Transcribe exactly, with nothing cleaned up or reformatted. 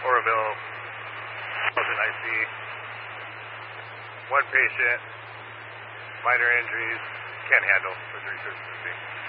Oroville, Elgin I C. One patient, minor injuries, can't handle with research.